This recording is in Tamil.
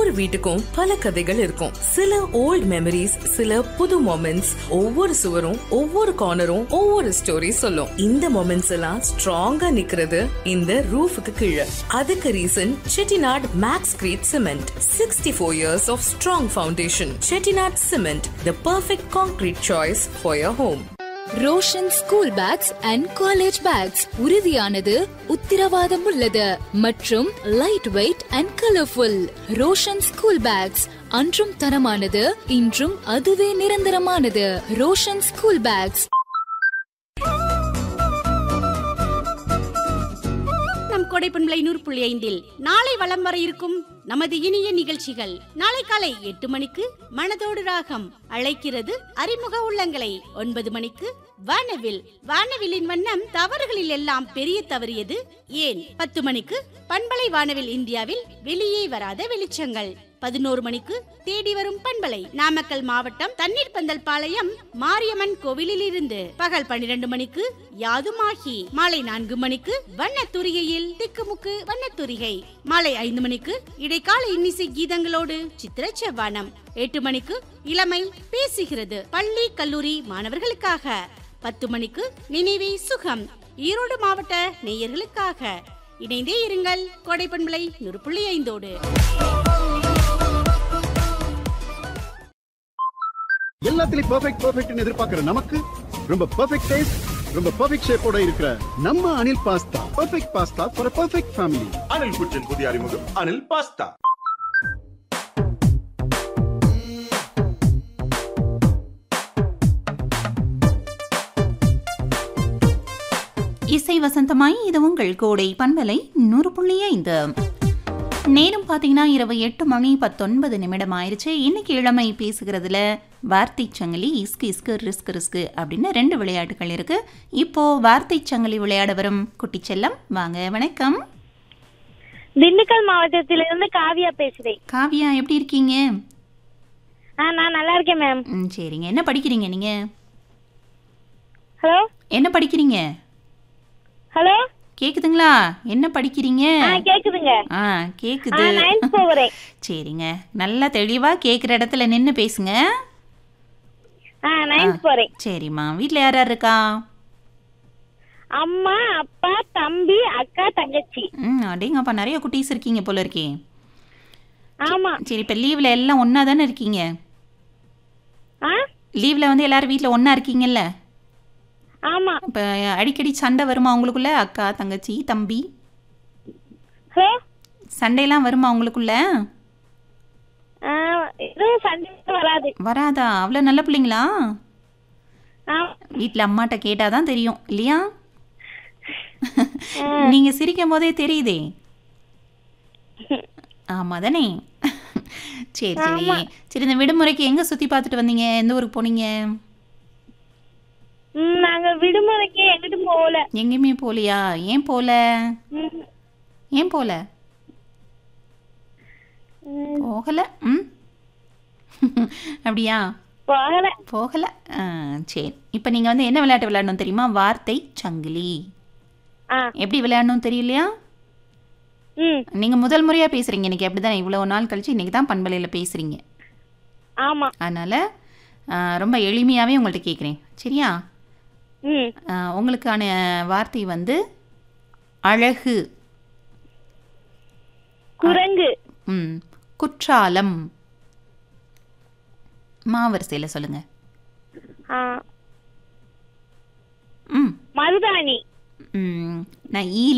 ஒவ்வொரு வீட்டுக்கும் பல கதைகள் இருக்கும். சில ஓல்ட் மெமரிஸ், சில புது மொமெண்ட்ஸ். ஒவ்வொரு சுவரும் ஒவ்வொரு கார்னரும் ஒவ்வொரு ஸ்டோரி சொல்லும். இந்த மொமெண்ட்ஸ் எல்லாம் ஸ்ட்ராங்கா நிக்கிறது இந்த ரூஃபுக்கு கீழே. அதுக்கு reason Chettinad maths greet cement. 64 years of strong foundation. Chettinad Cement, the perfect concrete choice for your home. Roshan school packs and college bags உறுதியானது, உத்திரவாதம் உள்ளது மற்றும் light weight and colourful. Roshan school packs அன்றும் தரமானது, இன்றும் அதுவே நிரந்தரமானது. Roshan school packs. கொடைப்பண்பலை 100.5 நாளை வலம் வர இருக்கும் நமது இனிய நிகழ்ச்சிகள். நாளை காலை 8 மணிக்கு மனதோடு ராகம் அழைக்கிறது அறிமுக உள்ளங்களை. 9 மணிக்கு வானவில். வானவிலின் வண்ணம் தவறுகளில் எல்லாம் பெரிய தவறியது ஏன். 10 மணிக்கு பண்பலை வானவில் இந்தியாவில் வெளியே வராத வெளிச்சங்கள். 11 மணிக்கு தேடி வரும் பண்பலை நாமக்கல் மாவட்டம் தண்ணீர் பந்தல் பாளையம் மாரியம்மன் கோவிலில் இருந்து. பகல் 12 மணிக்கு யாதுமாகி. மாலை 4 மணிக்கு வண்ணத்துரிகையில் திக்குமுக்கு வண்ணத்துரிகை. மாலை 5 மணிக்கு இடைக்கால இன்னிசை கீதங்களோடு சித்திர செவ்வானம். 8 மணிக்கு இளமை பேசுகிறது பள்ளி கல்லூரி மாணவர்களுக்காக. 10 மணிக்கு நினைவே சுகம் ஈரோடு மாவட்ட நேயர்களுக்காக. இணைந்தே இருங்கள் கொடைப்பண்பலை 100.5. எல்லாத்துலயும் பெர்ஃபெக்ட்னு எதிர்பார்க்கிற நமக்கு ரொம்ப பெர்ஃபெக்ட் டேஸ்ட், ரொம்ப பெர்ஃபெக்ட் ஷேப்போட இருக்கிற நம்ம Anil pasta. Perfect pasta for perfect family. Anil குச்சின் புதிய அறிமுகம் அனில் பாஸ்தா. இசை வசந்தமாய் இது உங்கள் கோடை பண்பலை 100.5. நேரம் பார்த்தீங்கன்னா இரவு 8 மணி 19 நிமிடம் ஆயிடுச்சு. இன்னைக்கு இளமை பேசுகிறதுல வார்த்தை சங்கிலி, இஸ்கு இஸ்கு ரிஸ்க் ரிஸ்க் அப்படின்னு 2 விளையாட்டுகள் இருக்கு. இப்போ வார்த்தை சங்கிலி விளையாட வரும் குட்டி செல்லம் வாங்க. வணக்கம். திண்டுக்கல் மாவட்டத்திலிருந்து காவியா பேசுறேன். காவியா எப்படி இருக்கீங்க? நான் நல்லா இருக்கேன் மேம். சரிங்க. என்ன படிக்கிறீங்க நீங்க? ஹலோ, என்ன படிக்கிறீங்க? ஹலோ, கேக்குதுங்களா? என்ன படிக்கிறீங்க? கேக்குதுங்க. கேக்குது. 9th போறேன். சரிங்க. நல்லா தெளிவா கேக்குற இடத்துல நின்னு பேசுங்க. 9th போறேன். சரிம்மா. வீட்ல யார் யார் இருக்கா? அம்மா, அப்பா, தம்பி, அக்கா, தங்கச்சி. அடேங்கப்பா, நிறைய குட்டீஸ் இருக்கீங்க போல இருக்கே. ஆமா. சரி, இப்ப லீவ்ல எல்லாம் ஒண்ணா தானே இருக்கீங்க? லீவ்ல வந்து எல்லாரும் வீட்ல ஒண்ணா இருக்கீங்கல்ல? ஆமா. இப்ப அடிக்கடி சண்டை வருமா உங்களுக்குள்ள? அக்கா, தங்கச்சி, தம்பி சண்டையெல்லாம் வருமா உங்களுக்குள்ள? வராதா? அவ்வளோ நல்ல பிள்ளைங்களா? வீட்டில் அம்மாட்ட கேட்டாதான் தெரியும் இல்லையா? நீங்க சிரிக்கும் போதே தெரியுதே. ஆமா தானே? சரி சரி சரி. இந்த விடுமுறைக்கு எங்க சுத்தி பார்த்துட்டு வந்தீங்க? எந்த ஊருக்கு போனீங்க? நாங்க விடுமுறைக்கு எங்கிட்டு போகல. எங்கேயுமே போகலையா? ஏன் போல? ஏன் போல? போகல. அப்படியா? போகல. சரி. இப்போ நீங்கள் வந்து என்ன விளையாட்டு விளையாடணும் தெரியுமா? வார்த்தை சங்கிலி. எப்படி விளையாடணும் தெரியலையா? நீங்கள் முதல் முறையாக பேசுகிறீங்க இன்னைக்கு, அப்படிதான்? இவ்வளோ நாள் கழிச்சு இன்னைக்கு தான் பண்பலையில் பேசுகிறீங்க. ஆமாம். அதனால் ரொம்ப எளிமையாகவே உங்கள்கிட்ட கேட்குறேன், சரியா? உங்களுக்கான வார்த்தை வந்து அழகு, குரங்கு, குற்றாலம். மாவரிசையில் சொல்லுங்க. மருதாணி. நான் ஈல